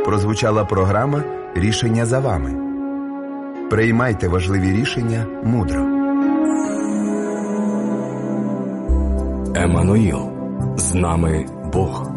прозвучала програма «Рішення за вами». Приймайте важливі рішення мудро. Еммануїл. З нами Бог.